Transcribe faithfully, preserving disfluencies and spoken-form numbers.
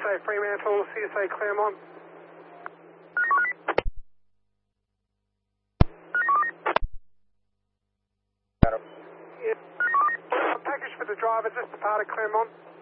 A Fremantle, C S A Claremont. Yeah. Package for the driver just departed Claremont.